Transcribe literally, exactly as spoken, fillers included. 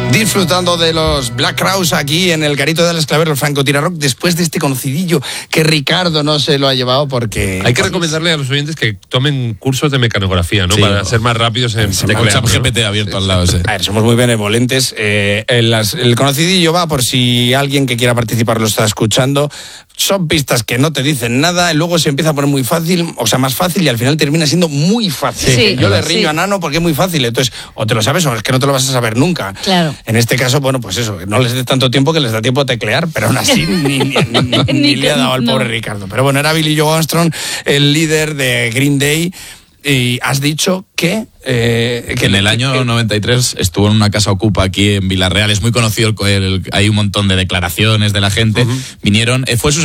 Disfrutando de los Black Crowes aquí en el Garito del Esclavero, el francotirador, después de este conocidillo que Ricardo no se lo ha llevado porque... Hay que recomendarle a los oyentes que tomen cursos de mecanografía, ¿no? Sí, para ser más rápidos en teclear, ¿no? G P T abierto sí, al lado. Sí. A ver, somos muy benevolentes. Eh, el, el conocidillo va por si alguien que quiera participar lo está escuchando. Son pistas que no te dicen nada y luego se empieza a poner muy fácil, o sea, más fácil y al final termina siendo muy fácil. Sí, Yo le riño sí. a Nano porque es muy fácil, entonces o te lo sabes o es que no te lo vas a saber nunca. Claro. En este caso, bueno, pues eso, no les dé tanto tiempo que les da tiempo a teclear, pero aún así ni, ni, ni, ni, ni le ha dado al pobre no. Ricardo. Pero bueno, era Billy Joe Armstrong, el líder de Green Day. Y has dicho que... Eh, que en el año que, noventa y tres estuvo en una casa ocupa aquí en Villarreal. Es muy conocido, el, el, hay un montón de declaraciones de la gente. Uh-huh. Vinieron, eh, fue su